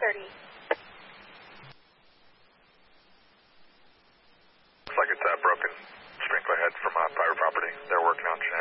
30. Looks like it's broken sprinkler head from private property. They're working on